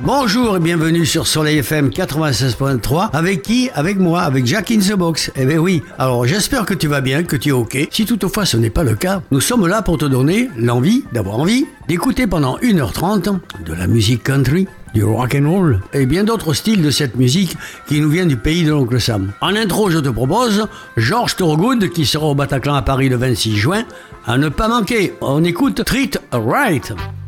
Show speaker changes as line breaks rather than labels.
Bonjour et bienvenue sur Soleil FM 96.3. Avec qui? Avec moi, avec Jack in the Box. Eh ben oui, alors j'espère que tu vas bien, que tu es ok. Si toutefois ce n'est pas le cas, nous sommes là pour te donner d'avoir envie d'écouter pendant 1h30 de la musique country, du rock and roll et bien d'autres styles de cette musique qui nous vient du pays de l'oncle Sam. En intro, je te propose George Thorogood qui sera au Bataclan à Paris le 26 juin. À ne pas manquer, on écoute Treat Right.